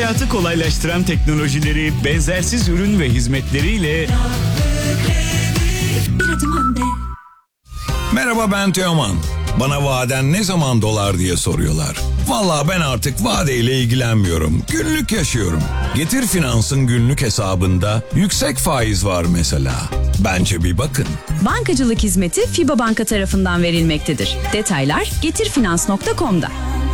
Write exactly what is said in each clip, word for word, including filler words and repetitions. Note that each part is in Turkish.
Hayatı kolaylaştıran teknolojileri, benzersiz ürün ve hizmetleriyle bir adım önde. Merhaba, ben Teoman. Bana vaden ne zaman dolar diye soruyorlar. Vallahi ben artık vadeyle ilgilenmiyorum. Günlük yaşıyorum. Getir Finans'ın günlük hesabında yüksek faiz var mesela. Bence bir bakın. Bankacılık hizmeti FİBA Banka tarafından verilmektedir. Detaylar getirfinans nokta com'da.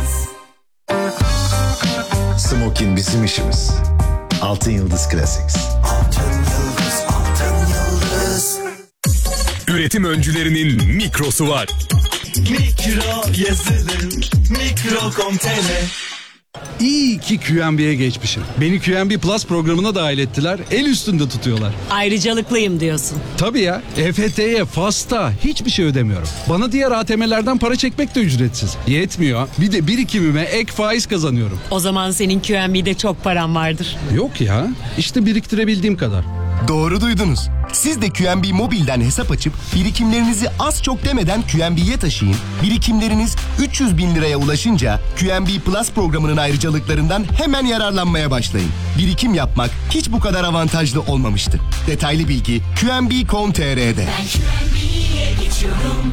Smokin bizim işimiz. Altın Yıldız Classics. Altın Yıldız, Altın Yıldız. Üretim öncülerinin mikrosu var. Mikro yazılım, mikro nokta com nokta tr. İyi ki Q M B'ye geçmişim. Beni Q M B Plus programına dahil ettiler. El üstünde tutuyorlar. Ayrıcalıklıyım diyorsun. Tabii ya. E F T'ye, FAS'ta hiçbir şey ödemiyorum. Bana diğer A T M'lerden para çekmek de ücretsiz. Yetmiyor. Bir de birikimime ek faiz kazanıyorum. O zaman senin Q M B'de çok paran vardır. Yok ya. İşte biriktirebildiğim kadar. Doğru duydunuz. Siz de Q M B Mobil'den hesap açıp birikimlerinizi az çok demeden Q M B'ye taşıyın. Birikimleriniz üç yüz bin liraya ulaşınca Q M B Plus programının ayrıcalıklarından hemen yararlanmaya başlayın. Birikim yapmak hiç bu kadar avantajlı olmamıştı. Detaylı bilgi Q M B nokta com nokta tr'de. Ben Q M B'ye geçiyorum.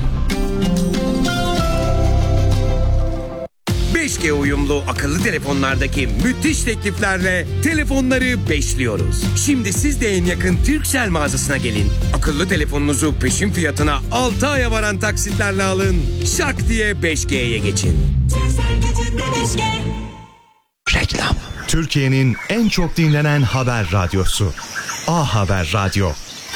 beş G uyumlu akıllı telefonlardaki müthiş tekliflerle telefonları beşliyoruz. Şimdi siz de en yakın Turkcell mağazasına gelin. Akıllı telefonunuzu peşin fiyatına altı aya varan taksitlerle alın. Şak diye beş G'ye geçin. Reklam. Türkiye'nin en çok dinlenen haber radyosu. A Haber Radyo.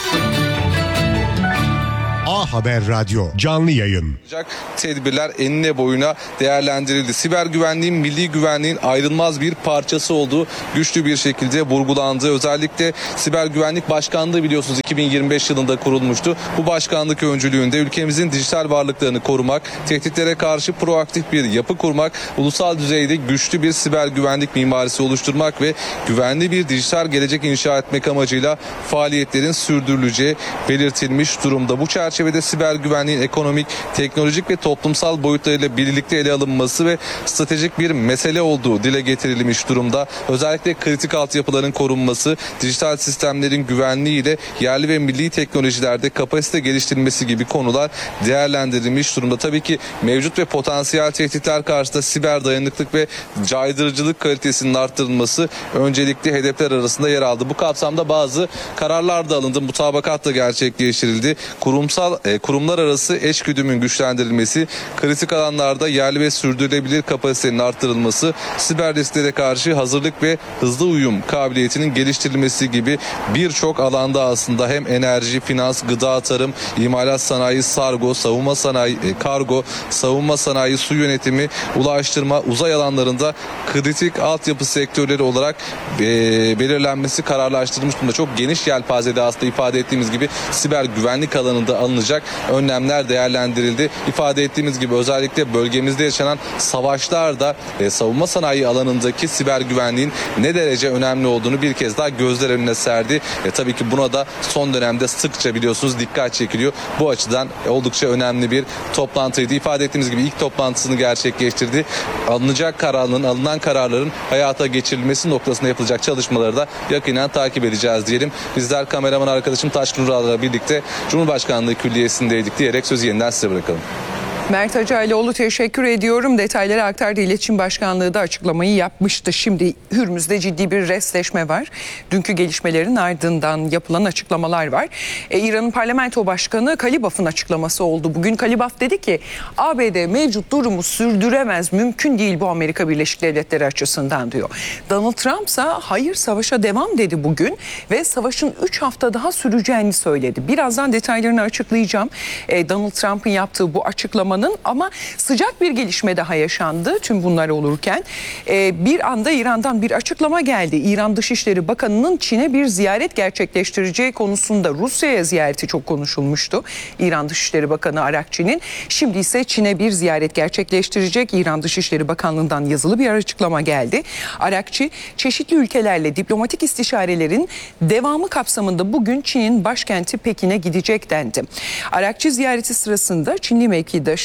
A Haber Radyo canlı yayın. Tedbirler enine boyuna değerlendirildi. Siber güvenliğin milli güvenliğin ayrılmaz bir parçası olduğu güçlü bir şekilde vurgulandı. Özellikle Siber Güvenlik Başkanlığı biliyorsunuz iki bin yirmi beş yılında kurulmuştu. Bu başkanlık öncülüğünde ülkemizin dijital varlıklarını korumak, tehditlere karşı proaktif bir yapı kurmak, ulusal düzeyde güçlü bir siber güvenlik mimarisi oluşturmak ve güvenli bir dijital gelecek inşa etmek amacıyla faaliyetlerin sürdürüleceği belirtilmiş durumda. Bu çerçevede siber güvenliğin ekonomik, teknolojik ve toplumsal boyutlarıyla birlikte ele alınması ve stratejik bir mesele olduğu dile getirilmiş durumda. Özellikle kritik altyapıların korunması, dijital sistemlerin güvenliği ile yerli ve milli teknolojilerde kapasite geliştirilmesi gibi konular değerlendirilmiş durumda. Tabii ki mevcut ve potansiyel tehditler karşısında siber dayanıklık ve caydırıcılık kalitesinin arttırılması öncelikli hedefler arasında yer aldı. Bu kapsamda bazı kararlar da alındı, mutabakat da gerçekleştirildi. Kurumsal e, kurumlar arası eşgüdümün güçlendirilmesi, kritik alanlarda yerli ve sürdürülebilir kapasitenin arttırılması, siber risklere karşı hazırlık ve hızlı uyum kabiliyetinin geliştirilmesi gibi birçok alanda aslında hem enerji, finans, gıda, tarım, imalat sanayi, sargo, savunma sanayi, e, kargo, savunma sanayi, su yönetimi, ulaştırma, uzay alanlarında kritik altyapı sektörleri olarak e, belirlenmesi kararlaştırılmış durumda. Çok geniş yelpazede aslında ifade ettiğimiz gibi siber güvenlik alanında alınacak önlemler değerlendirildi. İfade ettiğimiz gibi özellikle bölgemizde yaşanan savaşlarda e, savunma sanayi alanındaki siber güvenliğin ne derece önemli olduğunu bir kez daha gözler önüne serdi. E, tabii ki buna da son dönemde sıkça biliyorsunuz dikkat çekiliyor. Bu açıdan e, oldukça önemli bir toplantıydı. İfade ettiğimiz gibi ilk toplantısını gerçekleştirdi. Alınacak kararların, alınan kararların hayata geçirilmesi noktasında yapılacak çalışmaları da yakinen takip edeceğiz diyelim. Bizler kameraman arkadaşım Taşkın Ural'la birlikte Cumhurbaşkanlığı Külliyesi'ndeydik diyerek sözü yeniden size bırakalım. Mert Hacıoğlu teşekkür ediyorum. Detayları aktardı. İletişim Başkanlığı da açıklamayı yapmıştı. Şimdi Hürmüz'de ciddi bir restleşme var. Dünkü gelişmelerin ardından yapılan açıklamalar var. E, İran'ın parlamento başkanı Kalibaf'ın açıklaması oldu. Bugün Kalibaf dedi ki A B D mevcut durumu sürdüremez, mümkün değil bu Amerika Birleşik Devletleri açısından diyor. Donald Trump ise hayır savaşa devam dedi bugün ve savaşın üç hafta daha süreceğini söyledi. Birazdan detaylarını açıklayacağım. E, Donald Trump'ın yaptığı bu açıklama ama sıcak bir gelişme daha yaşandı tüm bunlar olurken. Ee, bir anda İran'dan bir açıklama geldi. İran Dışişleri Bakanı'nın Çin'e bir ziyaret gerçekleştireceği konusunda Rusya'ya ziyareti çok konuşulmuştu. İran Dışişleri Bakanı Arakçı'nın şimdi ise Çin'e bir ziyaret gerçekleştirecek. İran Dışişleri Bakanlığı'ndan yazılı bir açıklama geldi. Arakçı çeşitli ülkelerle diplomatik istişarelerin devamı kapsamında bugün Çin'in başkenti Pekin'e gidecek dendi. Arakçı ziyareti sırasında Çinli mevkidaşı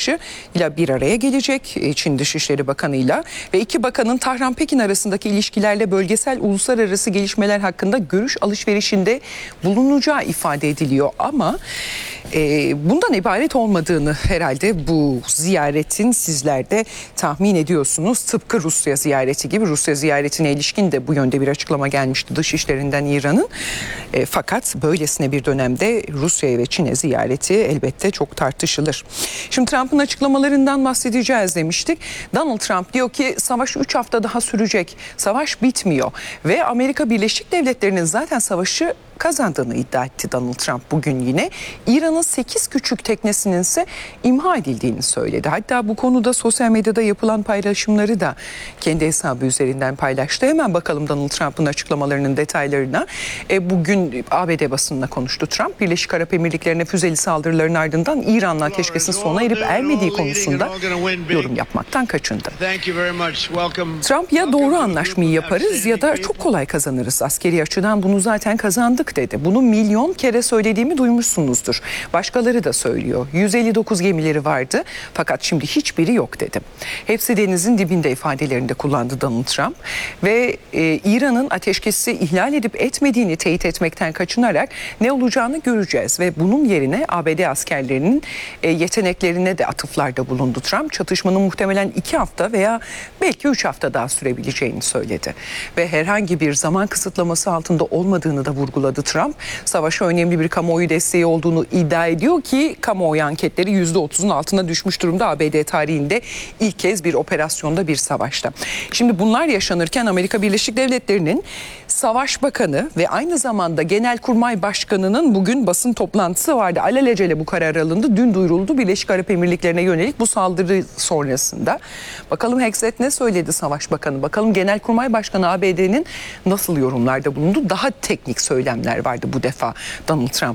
Başbaşı ile bir araya gelecek Çin Dışişleri Bakanı'yla ve iki bakanın Tahran-Pekin arasındaki ilişkilerle bölgesel uluslararası gelişmeler hakkında görüş alışverişinde bulunacağı ifade ediliyor. Ama e, bundan ibaret olmadığını herhalde bu ziyaretin sizler de tahmin ediyorsunuz. Tıpkı Rusya ziyareti gibi. Rusya ziyaretine ilişkin de bu yönde bir açıklama gelmişti dışişlerinden İran'ın. E, fakat böylesine bir dönemde Rusya'ya ve Çin'e ziyareti elbette çok tartışılır. Şimdi Trump'ın açıklamalarından bahsedeceğiz demiştik. Donald Trump diyor ki savaş üç hafta daha sürecek. Savaş bitmiyor ve Amerika Birleşik Devletleri'nin zaten savaşı kazandığını iddia etti Donald Trump bugün yine. İran'ın sekiz küçük teknesinin ise imha edildiğini söyledi. Hatta bu konuda sosyal medyada yapılan paylaşımları da kendi hesabı üzerinden paylaştı. Hemen bakalım Donald Trump'ın açıklamalarının detaylarına. E, bugün A B D basınına konuştu Trump. Birleşik Arap Emirlikleri'ne füzeli saldırıların ardından İran'la ateşkesin sona erip ermediği konusunda yorum yapmaktan kaçındı. Trump ya doğru anlaşmayı yaparız ya da çok kolay kazanırız. Askeri açıdan bunu zaten kazandık dedi. Bunu milyon kere söylediğimi duymuşsunuzdur. Başkaları da söylüyor. yüz elli dokuz gemileri vardı fakat şimdi hiçbiri yok dedi. Hepsi denizin dibinde ifadelerinde kullandı Donald Trump ve e, İran'ın ateşkesi ihlal edip etmediğini teyit etmekten kaçınarak ne olacağını göreceğiz ve bunun yerine A B D askerlerinin e, yeteneklerine de atıflarda bulundu Trump. Çatışmanın muhtemelen iki hafta veya belki üç hafta daha sürebileceğini söyledi ve herhangi bir zaman kısıtlaması altında olmadığını da vurguladı Trump. Savaşa önemli bir kamuoyu desteği olduğunu iddia ediyor ki kamuoyu anketleri yüzde otuzun altına düşmüş durumda A B D tarihinde ilk kez bir operasyonda bir savaşta. Şimdi bunlar yaşanırken Amerika Birleşik Devletleri'nin Savaş Bakanı ve aynı zamanda Genelkurmay Başkanı'nın bugün basın toplantısı vardı. Alelacele bu karar alındı. Dün duyuruldu Birleşik Arap Emirlikleri'ne yönelik bu saldırı sonrasında. Bakalım Hexet ne söyledi Savaş Bakanı? Bakalım Genelkurmay Başkanı A B D'nin nasıl yorumlarda bulundu? Daha teknik söylemler vardı bu defa Donald Trump'ın